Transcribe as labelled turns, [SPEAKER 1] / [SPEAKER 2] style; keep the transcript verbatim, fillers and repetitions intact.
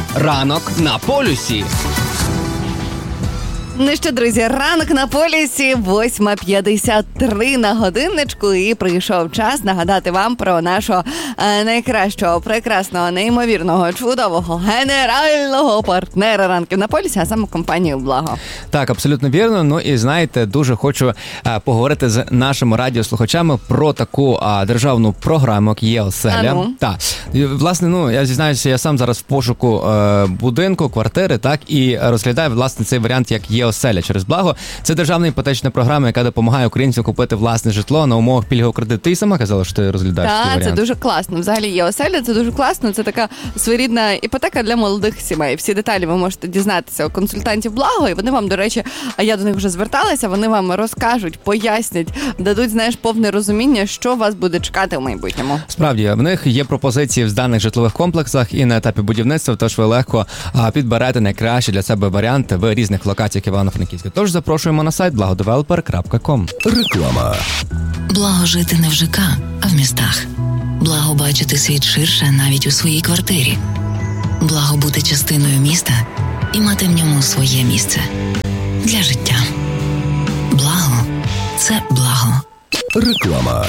[SPEAKER 1] Ранок на полюсі.
[SPEAKER 2] Ну що, друзі, ранок на полюсі, восьма п'ятдесят три на годинничку, і прийшов час нагадати вам про нашого е, найкращого, прекрасного, неймовірного, чудового, генерального партнера ранків на полюсі, а саме компанію «Благо».
[SPEAKER 1] Так, абсолютно вірно. Ну і знаєте, дуже хочу е, поговорити з нашими радіослухачами про таку е, державну програму, як «Є оселя».
[SPEAKER 2] Ну?
[SPEAKER 1] Так. І, власне, ну, я зізнаюся, я сам зараз в пошуку е, будинку, квартири, так, і розглядаю, власне, цей варіант як «Є оселя» через «Благо». Це державна іпотечна програма, яка допомагає українцям купити власне житло на умовах пільгового кредиту. Ти сама казала, що ти розглядаєш цей варіант.
[SPEAKER 2] Так, це дуже класно. Взагалі «Є оселя», це дуже класно. Це така своєрідна іпотека для молодих сімей. Всі деталі ви можете дізнатися у консультантів «Благо», і вони вам, до речі, а я до них вже зверталася, вони вам розкажуть, пояснять, дадуть, знаєш, повне розуміння, що вас буде чекати в майбутньому.
[SPEAKER 1] Справді, в них є пропозиції в даних житлових комплексах і на етапі будівництва, тож ви легко а, підберете найкращі для себе варіанти в різних локаціях Івано-Франківська. Тож запрошуємо на сайт благодевелопер крапка ком.
[SPEAKER 3] Реклама.
[SPEAKER 4] Благо жити не в ЖК, а в містах. Благо бачити світ ширше навіть у своїй квартирі. Благо бути частиною міста і мати в ньому своє місце. Для життя. Благо – це благо.
[SPEAKER 3] Реклама.